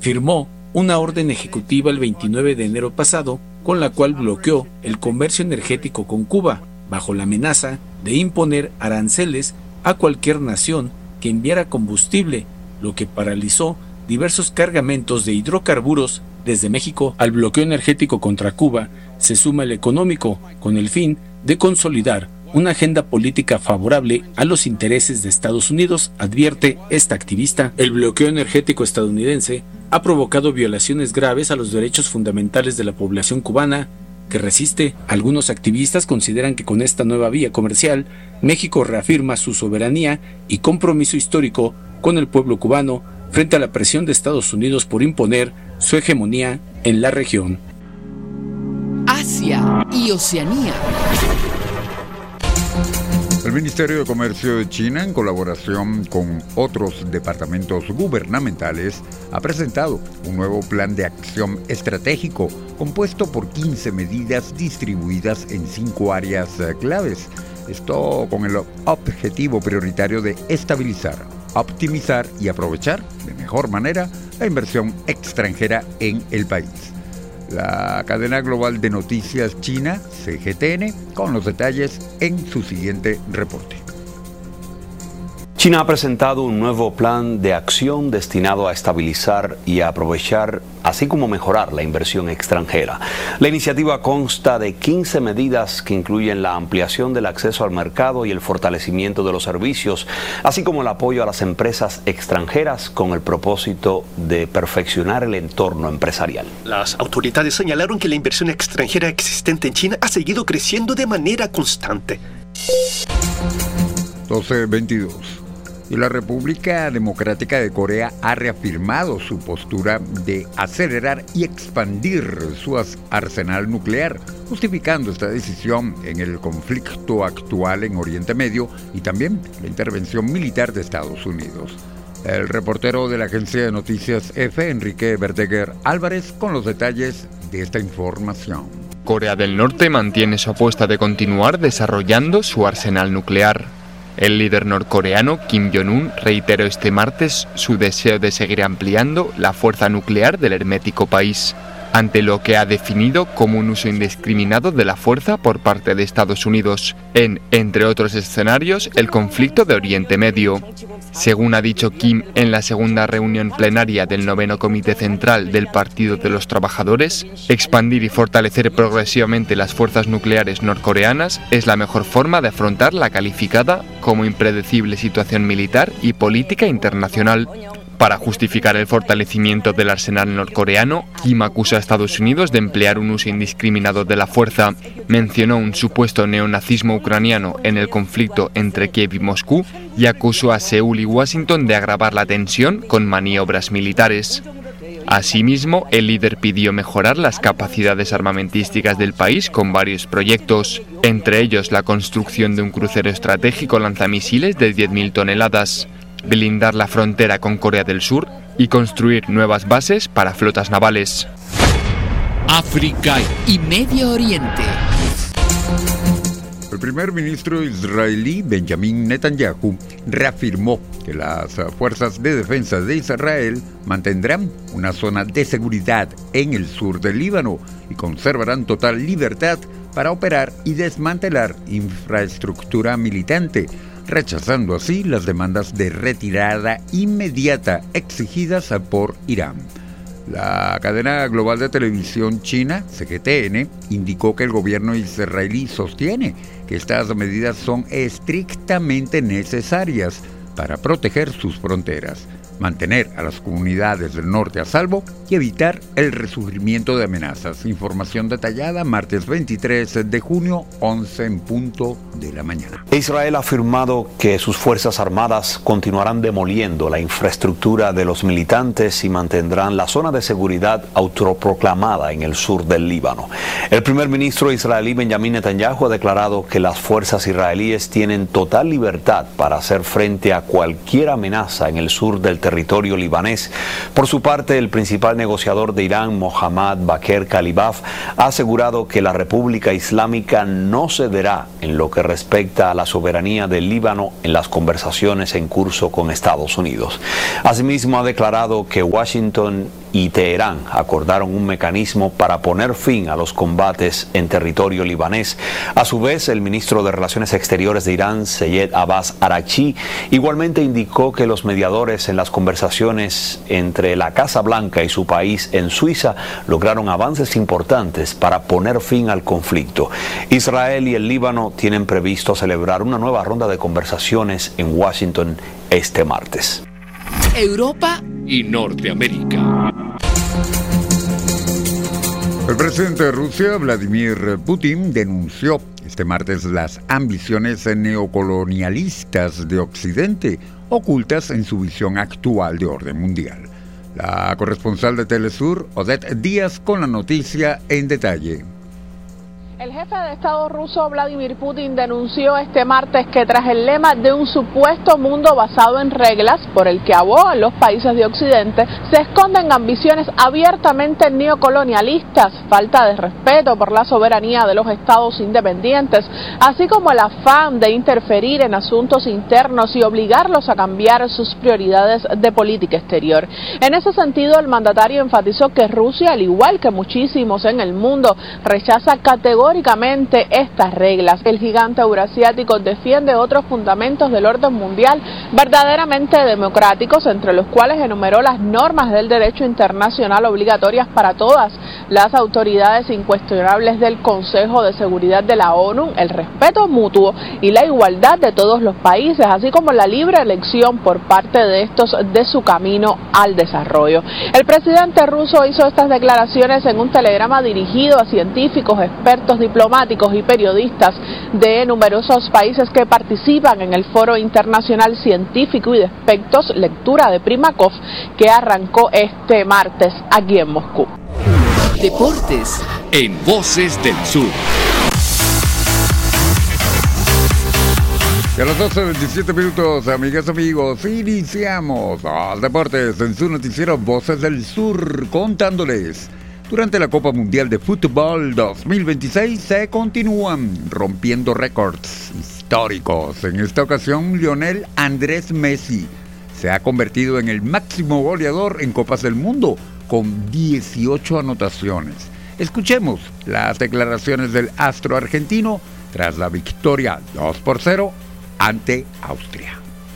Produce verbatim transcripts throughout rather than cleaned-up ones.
firmó una orden ejecutiva el veintinueve de enero pasado con la cual bloqueó el comercio energético con Cuba, bajo la amenaza de imponer aranceles a cualquier nación que enviara combustible, lo que paralizó diversos cargamentos de hidrocarburos desde México. Al bloqueo energético contra Cuba se suma el económico, con el fin de consolidar una agenda política favorable a los intereses de Estados Unidos, advierte esta activista. El bloqueo energético estadounidense ha provocado violaciones graves a los derechos fundamentales de la población cubana, que resiste. Algunos activistas consideran que con esta nueva vía comercial, México reafirma su soberanía y compromiso histórico con el pueblo cubano frente a la presión de Estados Unidos por imponer su hegemonía en la región. Asia y Oceanía. El Ministerio de Comercio de China, en colaboración con otros departamentos gubernamentales, ha presentado un nuevo plan de acción estratégico compuesto por quince medidas distribuidas en cinco áreas claves. Esto con el objetivo prioritario de estabilizar, optimizar y aprovechar de mejor manera la inversión extranjera en el país. La cadena global de noticias china, C G T N, con los detalles en su siguiente reporte. China ha presentado un nuevo plan de acción destinado a estabilizar y a aprovechar, así como mejorar la inversión extranjera. La iniciativa consta de quince medidas que incluyen la ampliación del acceso al mercado y el fortalecimiento de los servicios, así como el apoyo a las empresas extranjeras con el propósito de perfeccionar el entorno empresarial. Las autoridades señalaron que la inversión extranjera existente en China ha seguido creciendo de manera constante. doce veintidós. Y la República Democrática de Corea ha reafirmado su postura de acelerar y expandir su arsenal nuclear, justificando esta decisión en el conflicto actual en Oriente Medio y también la intervención militar de Estados Unidos. El reportero de la agencia de noticias EFE, Enrique Verdeguer Álvarez, con los detalles de esta información. Corea del Norte mantiene su apuesta de continuar desarrollando su arsenal nuclear. El líder norcoreano Kim Jong-un reiteró este martes su deseo de seguir ampliando la fuerza nuclear del hermético país, ante lo que ha definido como un uso indiscriminado de la fuerza por parte de Estados Unidos, en, entre otros escenarios, el conflicto de Oriente Medio. Según ha dicho Kim en la segunda reunión plenaria del noveno Comité Central del Partido de los Trabajadores, expandir y fortalecer progresivamente las fuerzas nucleares norcoreanas es la mejor forma de afrontar la calificada como impredecible situación militar y política internacional. Para justificar el fortalecimiento del arsenal norcoreano, Kim acusa a Estados Unidos de emplear un uso indiscriminado de la fuerza, mencionó un supuesto neonazismo ucraniano en el conflicto entre Kiev y Moscú y acusó a Seúl y Washington de agravar la tensión con maniobras militares. Asimismo, el líder pidió mejorar las capacidades armamentísticas del país con varios proyectos, entre ellos la construcción de un crucero estratégico lanzamisiles de diez mil toneladas, blindar la frontera con Corea del Sur y construir nuevas bases para flotas navales. África y Medio Oriente. El primer ministro israelí Benjamin Netanyahu reafirmó que las fuerzas de defensa de Israel mantendrán una zona de seguridad en el sur del Líbano y conservarán total libertad para operar y desmantelar infraestructura militante, rechazando así las demandas de retirada inmediata exigidas por Irán. La cadena global de televisión china, C G T N, indicó que el gobierno israelí sostiene que estas medidas son estrictamente necesarias para proteger sus fronteras, mantener a las comunidades del norte a salvo y evitar el resurgimiento de amenazas. Información detallada martes veintitrés de junio, once en punto de la mañana. Israel ha afirmado que sus fuerzas armadas continuarán demoliendo la infraestructura de los militantes y mantendrán la zona de seguridad autoproclamada en el sur del Líbano. El primer ministro israelí Benjamin Netanyahu ha declarado que las fuerzas israelíes tienen total libertad para hacer frente a cualquier amenaza en el sur del territorio libanés. Por su parte, el principal negociador de Irán, Mohammad Bakr Kalibaf, ha asegurado que la República Islámica no cederá en lo que respecta a la soberanía del Líbano en las conversaciones en curso con Estados Unidos. Asimismo, ha declarado que Washington y Teherán acordaron un mecanismo para poner fin a los combates en territorio libanés. A su vez, el ministro de Relaciones Exteriores de Irán, Seyed Abbas Araghchi, igualmente indicó que los mediadores en las conversaciones entre la Casa Blanca y su país en Suiza lograron avances importantes para poner fin al conflicto. Israel y el Líbano tienen previsto celebrar una nueva ronda de conversaciones en Washington este martes. Europa y Norteamérica. El presidente de Rusia, Vladimir Putin, denunció este martes las ambiciones neocolonialistas de Occidente, ocultas en su visión actual de orden mundial. La corresponsal de Telesur, Odette Díaz, con la noticia en detalle. El jefe de Estado ruso Vladimir Putin denunció este martes que tras el lema de un supuesto mundo basado en reglas por el que abogan los países de Occidente, se esconden ambiciones abiertamente neocolonialistas, falta de respeto por la soberanía de los estados independientes, así como el afán de interferir en asuntos internos y obligarlos a cambiar sus prioridades de política exterior. En ese sentido, el mandatario enfatizó que Rusia, al igual que muchísimos en el mundo, rechaza categóricamente estas reglas. El gigante eurasiático defiende otros fundamentos del orden mundial verdaderamente democráticos, entre los cuales enumeró las normas del derecho internacional obligatorias para todas las autoridades incuestionables del Consejo de Seguridad de la ONU, el respeto mutuo y la igualdad de todos los países, así como la libre elección por parte de estos de su camino al desarrollo. El presidente ruso hizo estas declaraciones en un telegrama dirigido a científicos, expertos, diplomáticos y periodistas de numerosos países que participan en el Foro Internacional Científico y de Aspectos, lectura de Primakov, que arrancó este martes aquí en Moscú. Deportes en Voces del Sur. Y a las doce veintisiete minutos, amigas, amigos, iniciamos los deportes en su noticiero Voces del Sur, contándoles. Durante la Copa Mundial de Fútbol dos mil veintiséis se continúan rompiendo récords históricos. En esta ocasión, Lionel Andrés Messi se ha convertido en el máximo goleador en Copas del Mundo con dieciocho anotaciones. Escuchemos las declaraciones del astro argentino tras la victoria dos por cero ante Austria.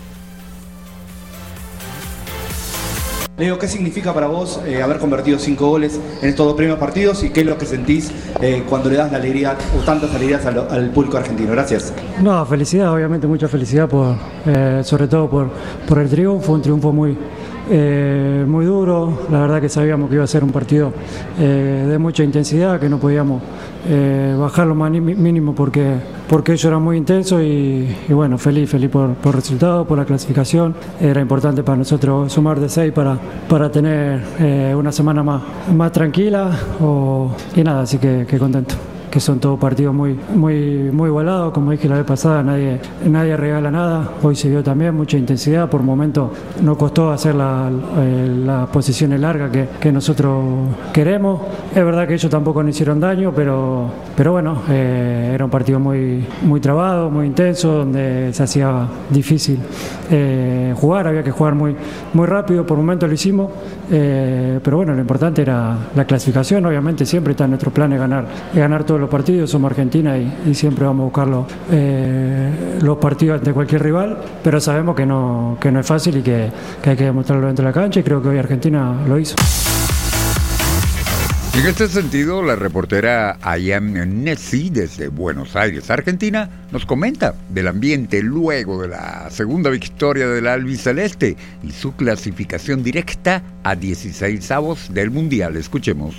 Leo, ¿qué significa para vos eh, haber convertido cinco goles en estos dos primeros partidos y qué es lo que sentís eh, cuando le das la alegría o tantas alegrías al, al público argentino? Gracias. No, felicidad, obviamente mucha felicidad, por, eh, sobre todo por, por el triunfo, un triunfo muy, eh, muy duro. La verdad que sabíamos que iba a ser un partido eh, de mucha intensidad, que no podíamos eh, bajar lo más mínimo porque, porque ello era muy intenso y, y bueno, feliz, feliz por, por el resultado, por la clasificación. Era importante para nosotros sumar de seis para para tener eh, una semana más, más tranquila o, y nada, así que, que contento. Que son todos partidos muy, muy, muy igualados, como dije la vez pasada, nadie, nadie regala nada, hoy se vio también mucha intensidad, por momentos nos costó hacer la, eh, las posiciones largas que, que nosotros queremos, es verdad que ellos tampoco nos hicieron daño, pero, pero bueno, eh, era un partido muy, muy trabado, muy intenso, donde se hacía difícil eh, jugar, había que jugar muy, muy rápido, por momentos lo hicimos, eh, pero bueno, lo importante era la clasificación, obviamente siempre está en nuestro plan de ganar, de ganar todo los partidos, somos Argentina y, y siempre vamos a buscar los, eh, los partidos de cualquier rival, pero sabemos que no, que no es fácil y que, que hay que demostrarlo dentro de la cancha y creo que hoy Argentina lo hizo. En este sentido, la reportera Ayam Nessi desde Buenos Aires, Argentina, nos comenta del ambiente luego de la segunda victoria del albiceleste y su clasificación directa a dieciseisavos del Mundial. Escuchemos.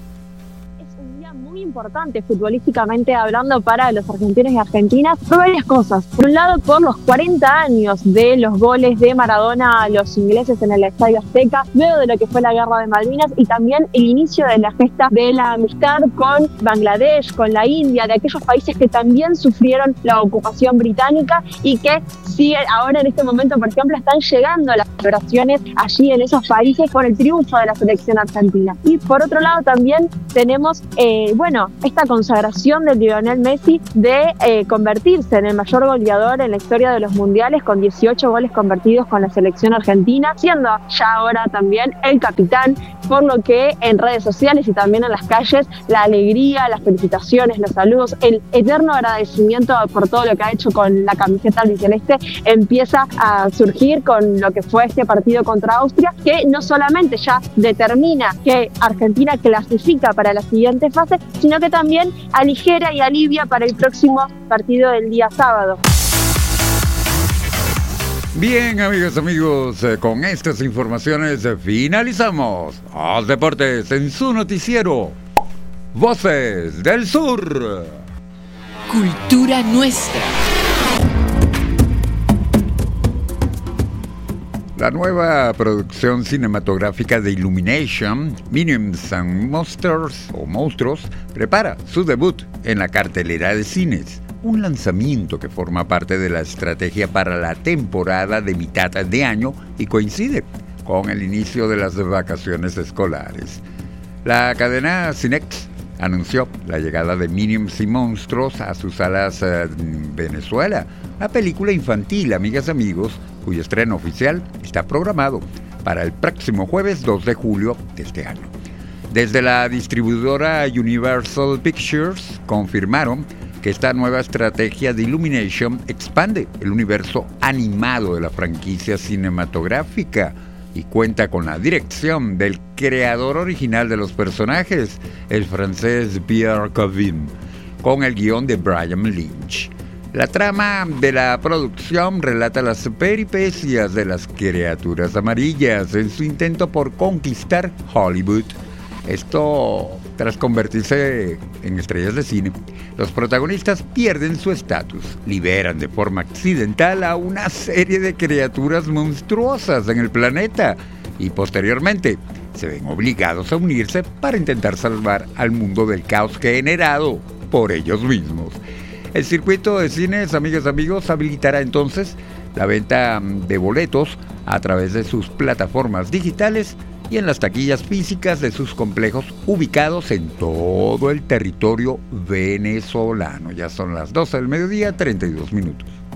Importante futbolísticamente hablando para los argentinos y argentinas por varias cosas. Por un lado, por los cuarenta años de los goles de Maradona a los ingleses en el Estadio Azteca, luego de lo que fue la Guerra de Malvinas y también el inicio de la gesta de la amistad con Bangladesh, con la India, de aquellos países que también sufrieron la ocupación británica y que sí, ahora en este momento, por ejemplo, están llegando las celebraciones allí en esos países por el triunfo de la selección argentina. Y por otro lado también tenemos, eh, bueno, bueno, esta consagración de Lionel Messi de eh, convertirse en el mayor goleador en la historia de los mundiales con dieciocho goles convertidos con la selección argentina, siendo ya ahora también el capitán, por lo que en redes sociales y también en las calles la alegría, las felicitaciones, los saludos, el eterno agradecimiento por todo lo que ha hecho con la camiseta albiceleste empieza a surgir con lo que fue este partido contra Austria, que no solamente ya determina que Argentina clasifica para la siguiente fase, sino que también aligera y alivia para el próximo partido del día sábado. Bien, amigas, amigos, eh, con estas informaciones eh, finalizamos Los Deportes en su noticiero Voces del Sur. Cultura nuestra. La nueva producción cinematográfica de Illumination, Minions and Monsters o Monstruos, prepara su debut en la cartelera de cines. Un lanzamiento que forma parte de la estrategia para la temporada de mitad de año y coincide con el inicio de las vacaciones escolares. La cadena Cinex anunció la llegada de Minions y Monstruos a sus salas en Venezuela, la película infantil, amigas y amigos, cuyo estreno oficial está programado para el próximo jueves dos de julio de este año. Desde la distribuidora Universal Pictures confirmaron que esta nueva estrategia de Illumination expande el universo animado de la franquicia cinematográfica y cuenta con la dirección del creador original de los personajes, el francés Pierre Cavin, con el guión de Brian Lynch. La trama de la producción relata las peripecias de las criaturas amarillas en su intento por conquistar Hollywood. Esto tras convertirse en estrellas de cine. Los protagonistas pierden su estatus, liberan de forma accidental a una serie de criaturas monstruosas en el planeta y posteriormente se ven obligados a unirse para intentar salvar al mundo del caos generado por ellos mismos. El circuito de cines, amigas y amigos, habilitará entonces la venta de boletos a través de sus plataformas digitales y en las taquillas físicas de sus complejos ubicados en todo el territorio venezolano. Ya son las doce del mediodía, treinta y dos minutos.